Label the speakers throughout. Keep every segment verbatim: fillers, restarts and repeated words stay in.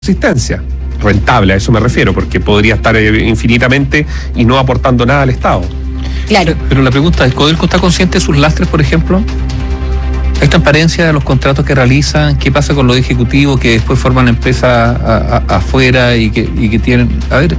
Speaker 1: existencia. Rentable, a eso me refiero, porque podría estar infinitamente y no aportando nada al Estado.
Speaker 2: Claro.
Speaker 3: Pero la pregunta es, ¿Codelco está consciente de sus lastres, por ejemplo? ¿Hay transparencia de los contratos que realizan? ¿Qué pasa con los ejecutivos que después forman empresas a, a, afuera y que, y que tienen... A ver...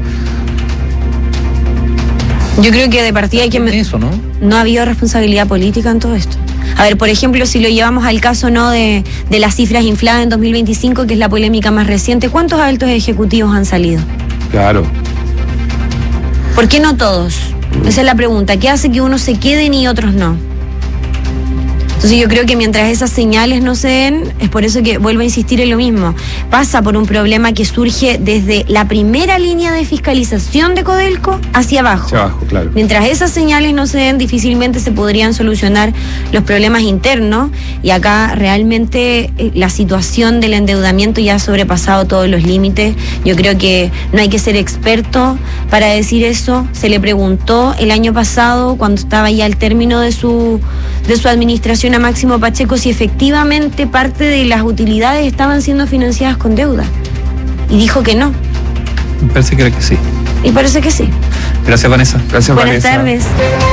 Speaker 2: Yo creo que de partida hay que...
Speaker 3: Eso, ¿no?
Speaker 2: No ha habido responsabilidad política en todo esto. A ver, por ejemplo, si lo llevamos al caso no de, de las cifras infladas en dos mil veinticinco, que es la polémica más reciente, ¿cuántos altos ejecutivos han salido?
Speaker 1: Claro.
Speaker 2: ¿Por qué no todos? Esa es la pregunta. ¿Qué hace que unos se queden y otros no? Entonces yo creo que mientras esas señales no se den, es por eso que vuelvo a insistir en lo mismo. Pasa por un problema que surge desde la primera línea de fiscalización de Codelco hacia abajo.
Speaker 1: Hacia abajo, claro.
Speaker 2: Mientras esas señales no se den, difícilmente se podrían solucionar los problemas internos. Y acá realmente eh, la situación del endeudamiento ya ha sobrepasado todos los límites. Yo creo que no hay que ser experto para decir eso. Se le preguntó el año pasado, cuando estaba ya al término de su, de su administración, a Máximo Pacheco si efectivamente parte de las utilidades estaban siendo financiadas con deuda. Y dijo que no.
Speaker 3: Me parece que era que sí.
Speaker 2: Y parece que sí.
Speaker 3: Gracias, Vanessa.
Speaker 1: Gracias,
Speaker 2: Buenas
Speaker 1: Vanessa.
Speaker 2: tardes.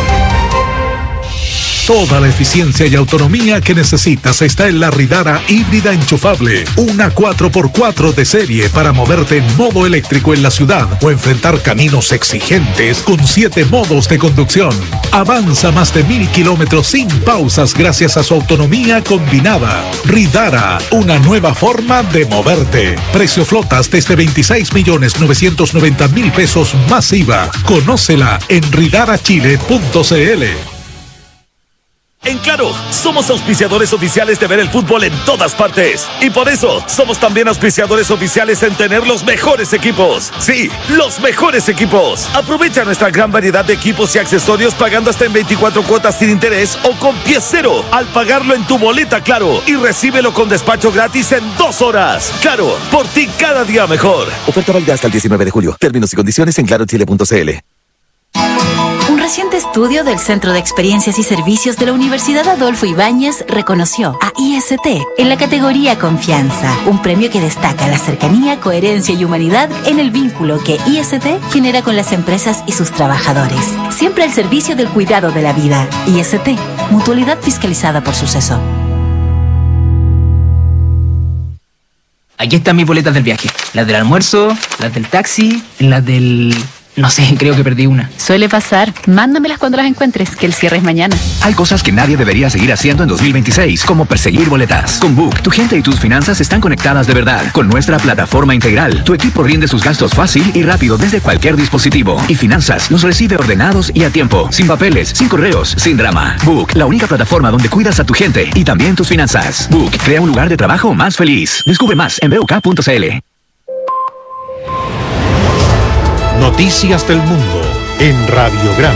Speaker 4: Toda la eficiencia y autonomía que necesitas está en la Ridara híbrida enchufable. Una cuatro por cuatro de serie para moverte en modo eléctrico en la ciudad o enfrentar caminos exigentes con siete modos de conducción. Avanza más de mil kilómetros sin pausas gracias a su autonomía combinada. Ridara, una nueva forma de moverte. Precio flotas desde veintiséis millones novecientos noventa mil pesos más I V A. Conócela en ridara chile punto c l.
Speaker 5: En Claro, somos auspiciadores oficiales de ver el fútbol en todas partes. Y por eso, somos también auspiciadores oficiales en tener los mejores equipos. Sí, los mejores equipos. Aprovecha nuestra gran variedad de equipos y accesorios pagando hasta en veinticuatro cuotas sin interés o con pie cero al pagarlo en tu boleta Claro. Y recíbelo con despacho gratis en dos horas. Claro, por ti cada día mejor.
Speaker 6: Oferta válida hasta el diecinueve de julio. Términos y condiciones en claro chile punto c l.
Speaker 7: Un reciente estudio del Centro de Experiencias y Servicios de la Universidad Adolfo Ibáñez reconoció a I S T en la categoría Confianza, un premio que destaca la cercanía, coherencia y humanidad en el vínculo que I S T genera con las empresas y sus trabajadores. Siempre al servicio del cuidado de la vida. I S T, mutualidad fiscalizada por Suceso.
Speaker 8: Aquí están mis boletas del viaje. Las del almuerzo, las del taxi, las del... No sé, creo que perdí una.
Speaker 9: Suele pasar. Mándamelas cuando las encuentres, que el cierre es mañana.
Speaker 10: Hay cosas que nadie debería seguir haciendo en dos mil veintiséis, como perseguir boletas. Con Book, tu gente y tus finanzas están conectadas de verdad. Con nuestra plataforma integral, tu equipo rinde sus gastos fácil y rápido desde cualquier dispositivo. Y Finanzas los recibe ordenados y a tiempo. Sin papeles, sin correos, sin drama. Book, la única plataforma donde cuidas a tu gente y también tus finanzas. Book, crea un lugar de trabajo más feliz. Descubre más en b u k punto c l.
Speaker 4: Noticias del Mundo en Radiograma.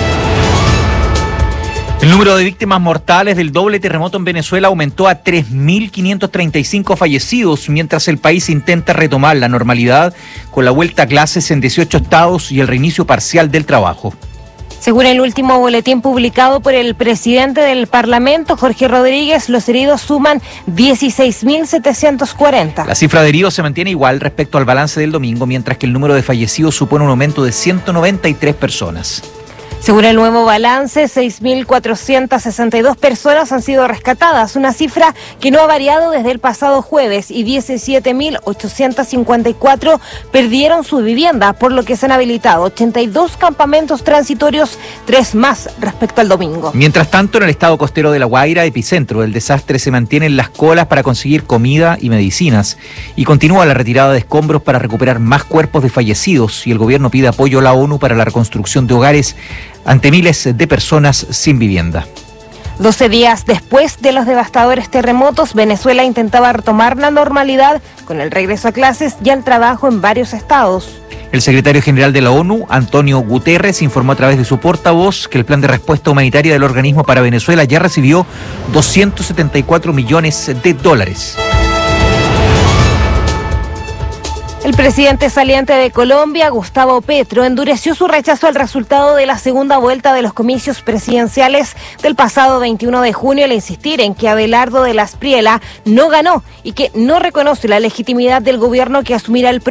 Speaker 11: El número de víctimas mortales del doble terremoto en Venezuela aumentó a tres mil quinientos treinta y cinco fallecidos, mientras el país intenta retomar la normalidad con la vuelta a clases en dieciocho estados y el reinicio parcial del trabajo.
Speaker 12: Según el último boletín publicado por el presidente del Parlamento, Jorge Rodríguez, los heridos suman dieciséis mil setecientos cuarenta.
Speaker 11: La cifra de heridos se mantiene igual respecto al balance del domingo, mientras que el número de fallecidos supone un aumento de ciento noventa y tres personas.
Speaker 12: Según el nuevo balance, seis mil cuatrocientas sesenta y dos personas han sido rescatadas, una cifra que no ha variado desde el pasado jueves, y diecisiete mil ochocientos cincuenta y cuatro perdieron su vivienda, por lo que se han habilitado ochenta y dos campamentos transitorios, tres más respecto al domingo.
Speaker 11: Mientras tanto, en el estado costero de La Guaira, epicentro del desastre, se mantienen las colas para conseguir comida y medicinas, y continúa la retirada de escombros para recuperar más cuerpos de fallecidos, y el gobierno pide apoyo a la ONU para la reconstrucción de hogares ante miles de personas sin vivienda.
Speaker 12: doce días después de los devastadores terremotos, Venezuela intentaba retomar la normalidad con el regreso a clases y al trabajo en varios estados.
Speaker 11: El secretario general de la ONU, Antonio Guterres, informó a través de su portavoz que el plan de respuesta humanitaria del organismo para Venezuela ya recibió doscientos setenta y cuatro millones de dólares.
Speaker 12: El presidente saliente de Colombia, Gustavo Petro, endureció su rechazo al resultado de la segunda vuelta de los comicios presidenciales del pasado veintiuno de junio al insistir en que Abelardo de la Espriella no ganó y que no reconoce la legitimidad del gobierno que asumirá el